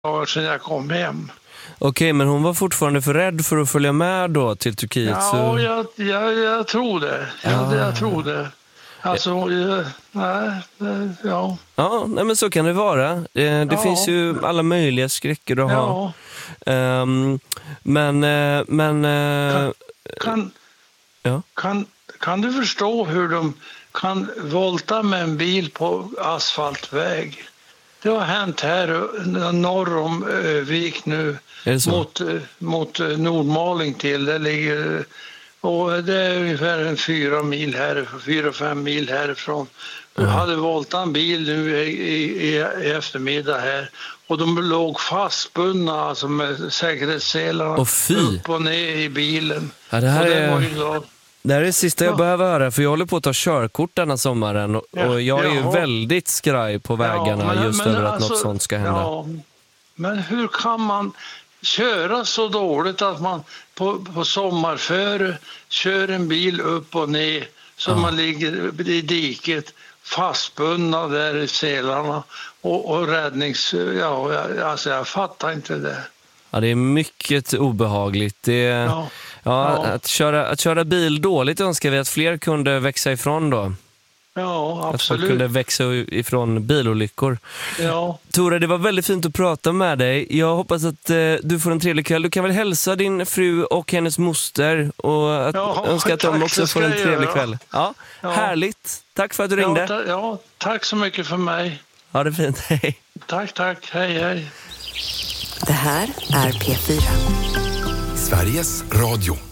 dagar sedan jag kom hem. Okej, men hon var fortfarande för rädd för att följa med då till Turkiet? Ja, så... jag tror det. Jag tror det. Alltså, nej, ja. Ja, nej, men så kan det vara. Det finns ju alla möjliga skräcker att ha. Kan du förstå hur de kan volta med en bil på asfaltväg? Det har hänt här norr om Vik nu mot Nordmaling till. Det ligger, och det är ungefär 4-5 mil härifrån. De hade voltat en bil nu i eftermiddag här och de låg fastbundna alltså med säkerhetsselarna upp och ner i bilen. Ja, det här är det sista jag behöver höra, för jag håller på att ta körkort denna sommaren och jag är ju väldigt skraj på vägarna över att något sånt ska hända. Ja, men hur kan man köra så dåligt att man på sommarföre kör en bil upp och ner så man ligger i diket fastbundna där i selarna och räddnings... alltså jag fattar inte det. Ja, det är mycket obehagligt. Att köra bil dåligt önskar vi att fler kunde växa ifrån då. Ja, absolut. Att folk kunde växa ifrån bilolyckor. Ja. Tore, det var väldigt fint att prata med dig. Jag hoppas att du får en trevlig kväll. Du kan väl hälsa din fru och hennes moster och önska att de också får en trevlig kväll. Ja. Härligt. Tack för att du ringde. Ja, tack så mycket för mig. Ha det fint. Hej. Tack. Hej. Det här är P4. Sveriges Radio.